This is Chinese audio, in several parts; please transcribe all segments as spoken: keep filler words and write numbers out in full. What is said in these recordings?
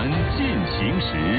传进行时。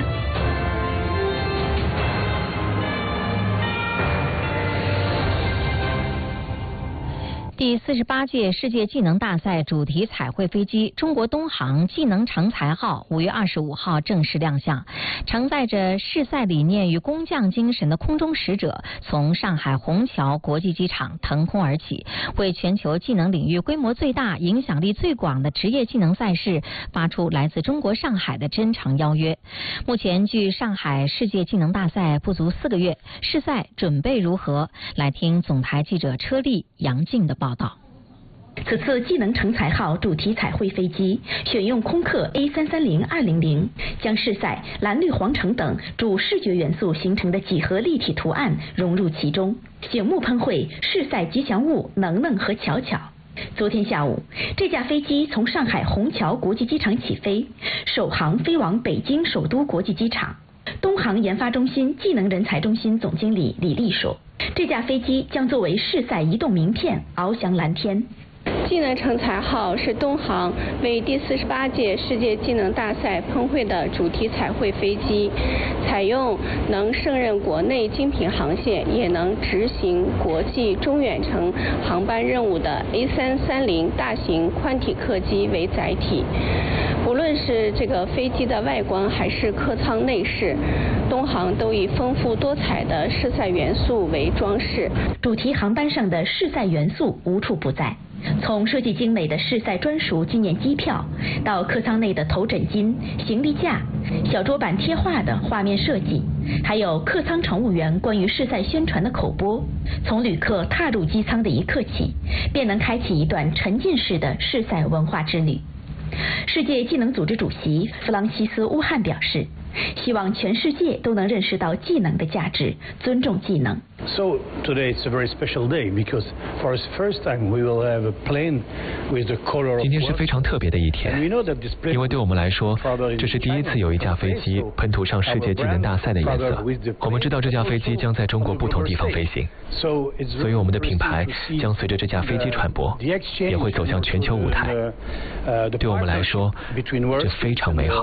第四十八届世界技能大赛主题彩绘飞机中国东航技能成才号五月二十五号正式亮相，承载着世赛理念与工匠精神的空中使者从上海虹桥国际机场腾空而起，为全球技能领域规模最大、影响力最广的职业技能赛事发出来自中国上海的真诚邀约。目前距上海世界技能大赛不足四个月，世赛准备如何？来听总台记者车丽、杨静的报道。报道。 此次技能成才号主题彩绘飞机选用空客 A 三三零二零零，将世赛蓝绿黄橙等主视觉元素形成的几何立体图案融入其中，醒目喷绘世赛吉祥物能能和巧巧。昨天下午，这架飞机从上海虹桥国际机场起飞，首航飞往北京首都国际机场。东航研发中心技能人才中心总经理李丽说，这架飞机将作为世赛移动名片翱翔蓝天。 技能成才号是东航为第四十八届世界技能大赛喷绘的主题彩绘飞机，采用能胜任国内精品航线，也能执行国际中远程航班任务的 A 三三零大型宽体客机为载体。无论是这个飞机的外观还是客舱内饰，东航都以丰富多彩的世赛元素为装饰。 主题航班上的世赛元素无处不在，从设计精美的世赛专属纪念机票，到客舱内的头枕巾、行李架、小桌板贴画的画面设计，还有客舱乘务员关于世赛宣传的口播，从旅客踏入机舱的一刻起，便能开启一段沉浸式的世赛文化之旅。世界技能组织主席弗朗西斯·乌汉表示，希望全世界都能认识到技能的价值，尊重技能。 So today it's a very special day because for the first time we will have a plane with the color of. 今天是非常特别的一天，因为对我们来说，这是第一次有一架飞机喷涂上世界技能大赛的颜色。我们知道这架飞机将在中国不同地方飞行，所以我们的品牌将随着这架飞机传播，也会走向全球舞台。对我们来说，这非常美好。